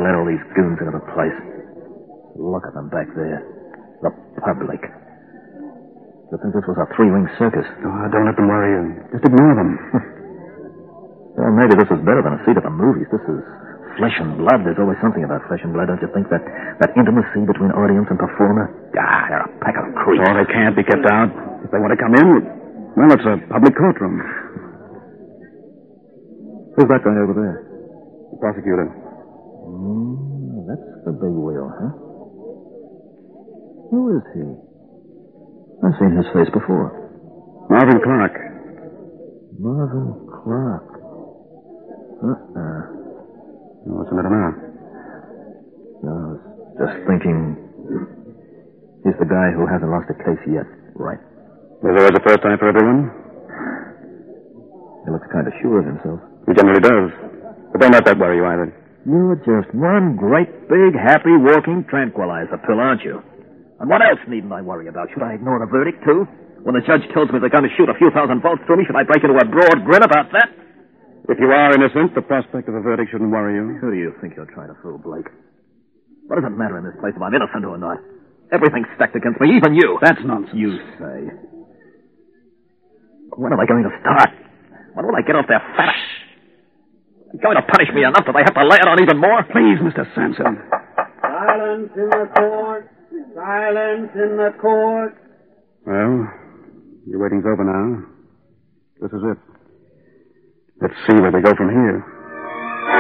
let all these goons into the place. Look at them back there. The public. You think this was a three-ring circus? Oh, don't let them worry you. Just ignore them. Well, maybe this is better than a seat at the movies. This is flesh and blood. There's always something about flesh and blood, don't you think? That intimacy between audience and performer. Ah, they're a pack of creeps. Oh, they can't be kept out. If they want to come in, well, it's a public courtroom. Who's that guy over there? The prosecutor. That's the big wheel, huh? Who is he? I've seen his face before. Marvin Clark. Marvin Clark. What's the matter now? I was just thinking... He's the guy who hasn't lost a case yet, right? There's always a first time for everyone. He looks kind of sure of himself. He generally does. But don't let that worry you either. You're just one great, big, happy, walking tranquilizer pill, aren't you? And what else needn't I worry about? Should I ignore the verdict, too? When the judge tells me they're going to shoot a few thousand volts through me, should I break into a broad grin about that? If you are innocent, the prospect of a verdict shouldn't worry you. Who do you think you're trying to fool, Blake? What does it matter in this place if I'm innocent or not? Everything's stacked against me, even you. That's nonsense. You say. When am I going to start? When will I get off their fat? You're going to punish me enough that I have to lay it on even more? Please, Mr. Sampson. Silence in the court. Silence in the court. Well, your waiting's over now. This is it. Let's see where they go from here.